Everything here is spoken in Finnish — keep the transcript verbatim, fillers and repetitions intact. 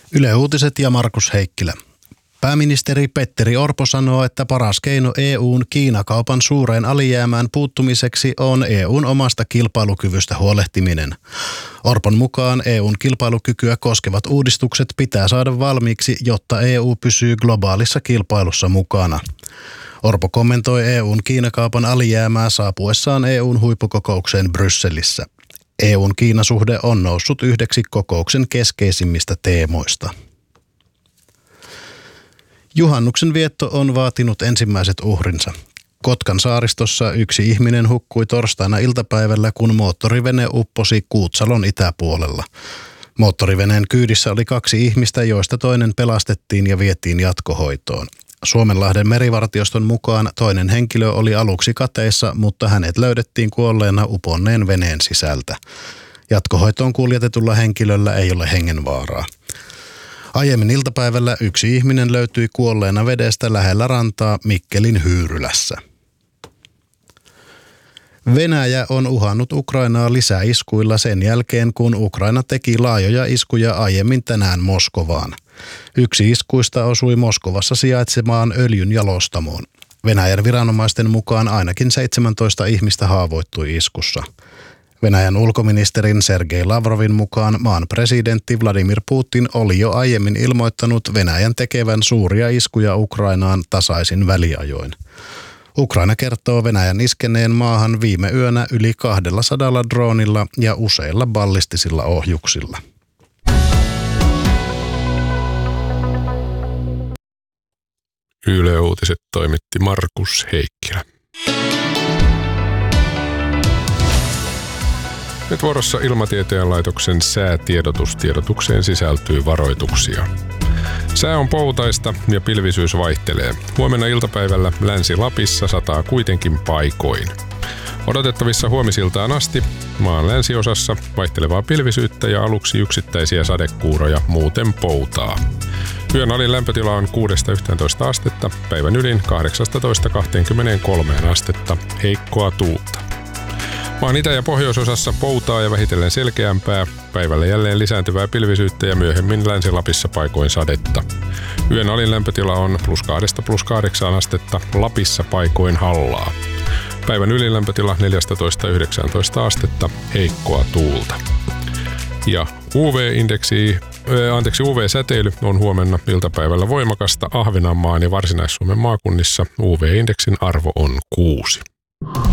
Yle Uutiset ja Markus Heikkilä. Pääministeri Petteri Orpo sanoo, että paras keino E U:n Kiinakaupan suureen alijäämään puuttumiseksi on E U:n omasta kilpailukyvystä huolehtiminen. Orpon mukaan E U:n kilpailukykyä koskevat uudistukset pitää saada valmiiksi, jotta E U pysyy globaalissa kilpailussa mukana. Orpo kommentoi E U:n Kiinakaupan alijäämää saapuessaan E U:n huippukokoukseen Brysselissä. E U:n Kiinasuhde on noussut yhdeksi kokouksen keskeisimmistä teemoista. Juhannuksen vietto on vaatinut ensimmäiset uhrinsa. Kotkan saaristossa yksi ihminen hukkui torstaina iltapäivällä, kun moottorivene upposi Kuutsalon itäpuolella. Moottoriveneen kyydissä oli kaksi ihmistä, joista toinen pelastettiin ja vietiin jatkohoitoon. Suomenlahden merivartioston mukaan toinen henkilö oli aluksi kateissa, mutta hänet löydettiin kuolleena uponneen veneen sisältä. Jatkohoitoon kuljetetulla henkilöllä ei ole hengenvaaraa. Aiemmin iltapäivällä yksi ihminen löytyi kuolleena vedestä lähellä rantaa Mikkelin Hyyrylässä. Venäjä on uhannut Ukrainaa lisäiskuilla sen jälkeen, kun Ukraina teki laajoja iskuja aiemmin tänään Moskovaan. Yksi iskuista osui Moskovassa sijaitsemaan öljyn jalostamoon. Venäjän viranomaisten mukaan ainakin seitsemäntoista ihmistä haavoittui iskussa. Venäjän ulkoministerin Sergei Lavrovin mukaan maan presidentti Vladimir Putin oli jo aiemmin ilmoittanut Venäjän tekevän suuria iskuja Ukrainaan tasaisin väliajoin. Ukraina kertoo Venäjän iskeneen maahan viime yönä yli kaksisataa droonilla ja useilla ballistisilla ohjuksilla. Yle Uutiset toimitti Markus Heikkilä. Nyt vuorossa Ilmatieteen laitoksen säätiedotus. Tiedotukseen sisältyy varoituksia. Sää on poutaista ja pilvisyys vaihtelee. Huomenna iltapäivällä Länsi-Lapissa sataa kuitenkin paikoin. Odotettavissa huomisiltaan asti maan länsiosassa vaihtelevaa pilvisyyttä ja aluksi yksittäisiä sadekuuroja, muuten poutaa. Yön alin lämpötila on kuudesta yhteentoista astetta, päivän ylin kahdeksasta kaksikymmentäkolme astetta, heikkoa tuulta. Maan itä- ja pohjoisosassa poutaa ja vähitellen selkeämpää, päivällä jälleen lisääntyvää pilvisyyttä ja myöhemmin Länsi-Lapissa paikoin sadetta. Yön alin lämpötila on plus kahdesta plus kahdeksaan astetta, Lapissa paikoin hallaa. Päivän ylilämpötila neljätoista yhdeksäntoista astetta, heikkoa tuulta. Ja U V-indeksi, äh, anteeksi, U V-säteily on huomenna iltapäivällä voimakasta. Ahvenanmaan ja Varsinais-Suomen maakunnissa U V-indeksin arvo on kuusi.